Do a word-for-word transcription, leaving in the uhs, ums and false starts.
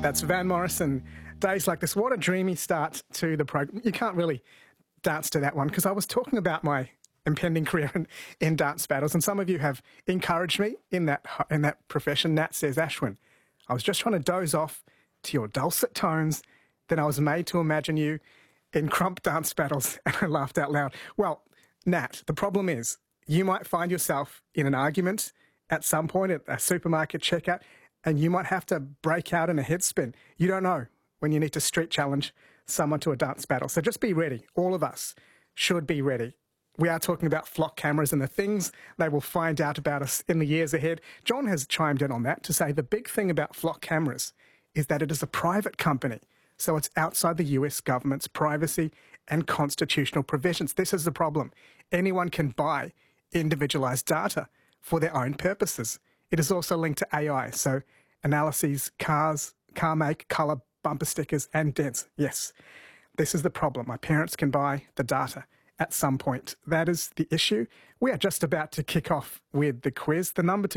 That's Van Morrison. Days like this. What a dreamy start to the program. You can't really dance to that one because I was talking about my impending career in, in dance battles, and some of you have encouraged me in that in that profession. Nat says, Ashwin, I was just trying to doze off to your dulcet tones, then I was made to imagine you in crump dance battles, and I laughed out loud. Well, Nat, the problem is you might find yourself in an argument at some point at a supermarket checkout, and you might have to break out in a head spin. You don't know when you need to street challenge someone to a dance battle. So just be ready. All of us should be ready. We are talking about flock cameras and the things they will find out about us in the years ahead. John has chimed in on that to say the big thing about flock cameras is that it is a private company. So it's outside the U S government's privacy and constitutional provisions. This is the problem. Anyone can buy individualized data for their own purposes. It is also linked to A I, so analyses, cars, car make, colour, bumper stickers and dents. Yes, this is the problem. My parents can buy the data at some point. That is the issue. We are just about to kick off with the quiz. The number to